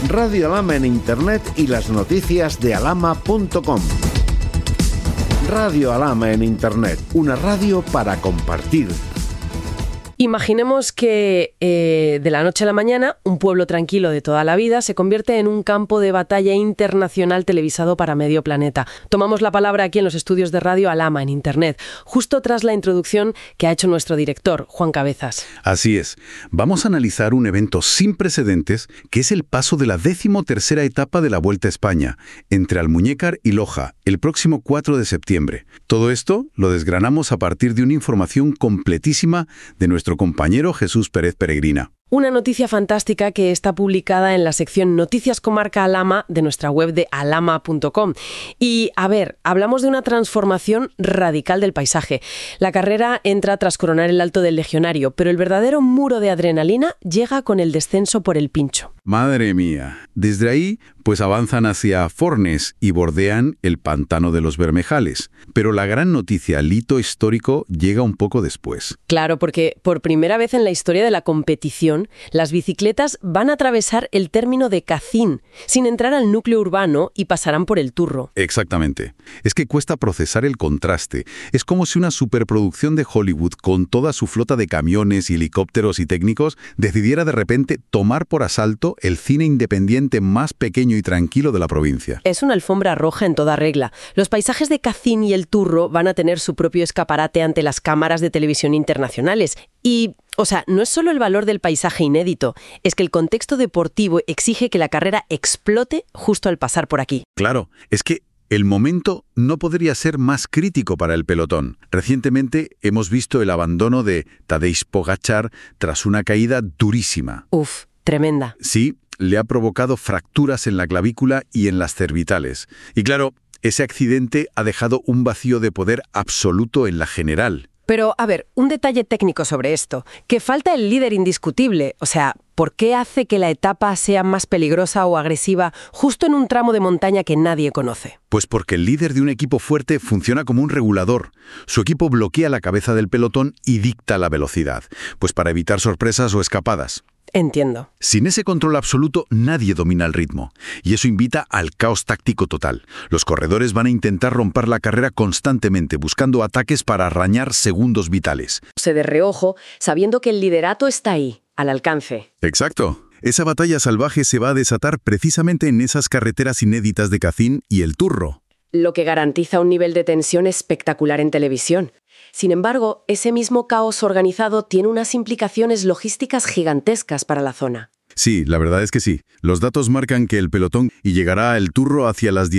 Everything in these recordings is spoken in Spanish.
Radio Alhama en Internet y las noticias de alhama.com. Radio Alhama en Internet, una radio para compartir. Imaginemos que de la noche a la mañana un pueblo tranquilo de toda la vida se convierte en un campo de batalla internacional televisado para medio planeta. Tomamos la palabra aquí en los estudios de Radio Alhama en Internet, justo tras la introducción que ha hecho nuestro director, Juan Cabezas. Así es. Vamos a analizar un evento sin precedentes que es el paso de la 13ª etapa de la Vuelta a España, entre Almuñécar y Loja, el próximo 4 de septiembre. Todo esto lo desgranamos a partir de una información completísima de nuestro compañero Jesús Pérez Peregrina. Una noticia fantástica que está publicada en la sección Noticias Comarca Alhama de nuestra web de alhama.com. Y, a ver, hablamos de una transformación radical del paisaje. La carrera entra tras coronar el Alto del Legionario, pero el verdadero muro de adrenalina llega con el descenso por el Pincho. Madre mía. Desde ahí, pues avanzan hacia Fornes y bordean el Pantano de los Bermejales. Pero la gran noticia, el hito histórico, llega un poco después. Claro, porque por primera vez en la historia de la competición, las bicicletas van a atravesar el término de Cacín, sin entrar al núcleo urbano y pasarán por el Turro. Exactamente. Es que cuesta procesar el contraste. Es como si una superproducción de Hollywood, con toda su flota de camiones y helicópteros y técnicos, decidiera de repente tomar por asalto el cine independiente más pequeño y tranquilo de la provincia. Es una alfombra roja en toda regla. Los paisajes de Cacín y el Turro van a tener su propio escaparate ante las cámaras de televisión internacionales. Y, o sea, no es solo el valor del paisaje inédito, es que el contexto deportivo exige que la carrera explote justo al pasar por aquí. Claro, es que el momento no podría ser más crítico para el pelotón. Recientemente hemos visto el abandono de Tadej Pogačar tras una caída durísima. Uf, tremenda. Sí, le ha provocado fracturas en la clavícula y en las cervitales. Y claro, ese accidente ha dejado un vacío de poder absoluto en la general. Pero, a ver, un detalle técnico sobre esto, que falta el líder indiscutible. O sea, ¿por qué hace que la etapa sea más peligrosa o agresiva justo en un tramo de montaña que nadie conoce? Pues porque el líder de un equipo fuerte funciona como un regulador. Su equipo bloquea la cabeza del pelotón y dicta la velocidad, pues para evitar sorpresas o escapadas. Entiendo. Sin ese control absoluto, nadie domina el ritmo. Y eso invita al caos táctico total. Los corredores van a intentar romper la carrera constantemente, buscando ataques para arañar segundos vitales. De reojo, sabiendo que el liderato está ahí, al alcance. Exacto. Esa batalla salvaje se va a desatar precisamente en esas carreteras inéditas de Cacín y el Turro. Lo que garantiza un nivel de tensión espectacular en televisión. Sin embargo, ese mismo caos organizado tiene unas implicaciones logísticas gigantescas para la zona. Sí, la verdad es que sí. Los datos marcan que el pelotón llegará al Turro hacia las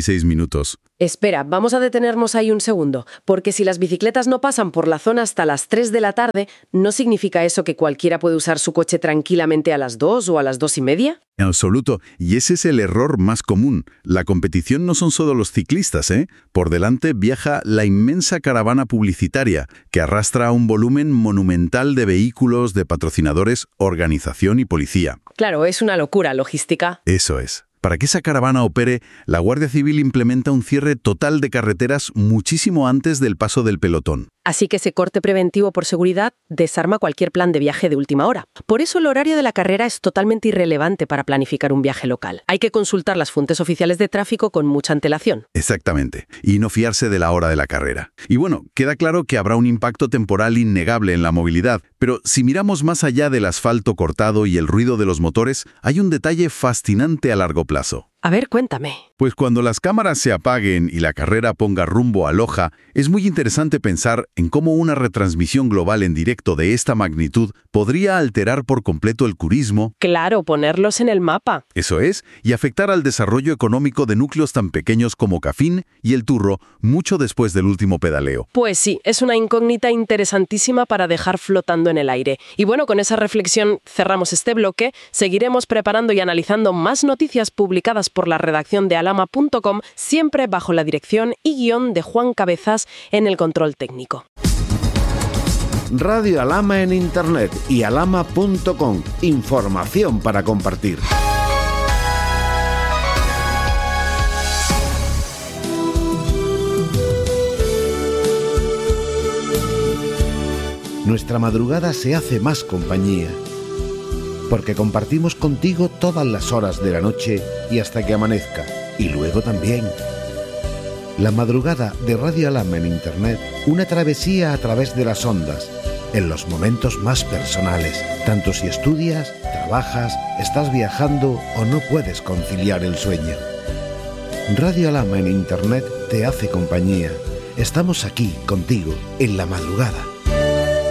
16:06. Espera, vamos a detenernos ahí un segundo, porque si las bicicletas no pasan por la zona hasta las 3 de la tarde, ¿no significa eso que cualquiera puede usar su coche tranquilamente a las 2 o a las 2:30? En absoluto, y ese es el error más común. La competición no son solo los ciclistas, ¿eh? Por delante viaja la inmensa caravana publicitaria, que arrastra un volumen monumental de vehículos, de patrocinadores, organización y policía. Claro, es una locura logística. Eso es. Para que esa caravana opere, la Guardia Civil implementa un cierre total de carreteras muchísimo antes del paso del pelotón. Así que ese corte preventivo por seguridad desarma cualquier plan de viaje de última hora. Por eso el horario de la carrera es totalmente irrelevante para planificar un viaje local. Hay que consultar las fuentes oficiales de tráfico con mucha antelación. Exactamente, y no fiarse de la hora de la carrera. Y bueno, queda claro que habrá un impacto temporal innegable en la movilidad, pero si miramos más allá del asfalto cortado y el ruido de los motores, hay un detalle fascinante a largo plazo. A ver, cuéntame. Pues cuando las cámaras se apaguen y la carrera ponga rumbo a Loja, es muy interesante pensar en cómo una retransmisión global en directo de esta magnitud podría alterar por completo el turismo. Claro, ponerlos en el mapa. Eso es, y afectar al desarrollo económico de núcleos tan pequeños como Cafín y el Turro mucho después del último pedaleo. Pues sí, es una incógnita interesantísima para dejar flotando en el aire. Y bueno, con esa reflexión cerramos este bloque. Seguiremos preparando y analizando más noticias publicadas por la redacción de alhama.com, siempre bajo la dirección y guión de Juan Cabezas en el control técnico. Radio Alhama en Internet y alhama.com. Información para compartir. Nuestra madrugada se hace más compañía. porque compartimos contigo todas las horas de la noche y hasta que amanezca, y luego también. La madrugada de Radio Alhama en Internet, una travesía a través de las ondas, en los momentos más personales, tanto si estudias, trabajas, estás viajando o no puedes conciliar el sueño. Radio Alhama en Internet te hace compañía. Estamos aquí contigo en la madrugada.